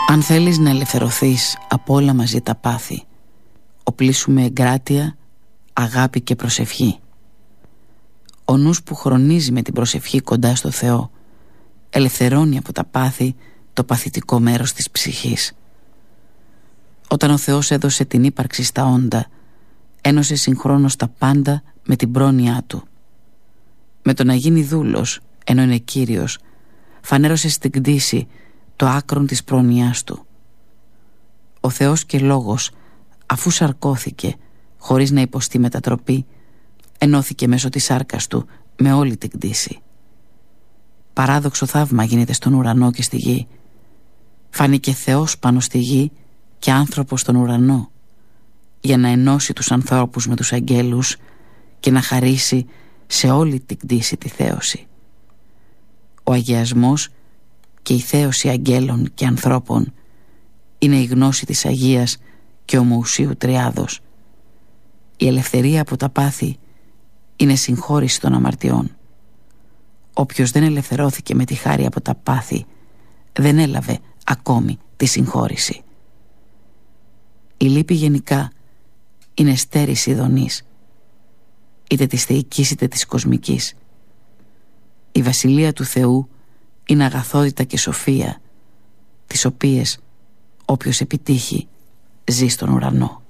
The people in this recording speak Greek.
Αν θέλεις να ελευθερωθείς από όλα μαζί τα πάθη, οπλίσου με εγκράτεια, αγάπη και προσευχή. Ο νους που χρονίζει με την προσευχή κοντά στο Θεό ελευθερώνει από τα πάθη το παθητικό μέρος της ψυχής. Όταν ο Θεός έδωσε την ύπαρξη στα όντα, ένωσε συγχρόνως τα πάντα με την πρόνοιά Του. Με το να γίνει δούλος, ενώ είναι Κύριος, φανέρωσε στην κτήση το άκρον της πρόνοιάς Του. Ο Θεός και Λόγος, αφού σαρκώθηκε χωρίς να υποστεί μετατροπή, ενώθηκε μέσω της σάρκας Του με όλη την κτήση. Παράδοξο θαύμα γίνεται στον ουρανό και στη γη. Φάνηκε Θεός πάνω στη γη και άνθρωπος στον ουρανό, για να ενώσει τους ανθρώπους με τους αγγέλους και να χαρίσει σε όλη την κτήση τη θέωση. Ο αγιασμός και η θέωση αγγέλων και ανθρώπων είναι η γνώση της Αγίας και ομοουσίου Τριάδος. Η ελευθερία από τα πάθη είναι συγχώρηση των αμαρτιών. Όποιος δεν ελευθερώθηκε με τη χάρη από τα πάθη δεν έλαβε ακόμη τη συγχώρηση. Η λύπη γενικά είναι στέρηση ειδονής, είτε της θεϊκής είτε της κοσμικής. Η βασιλεία του Θεού είναι αγαθότητα και σοφία, τις οποίες όποιος επιτύχει ζει στον ουρανό.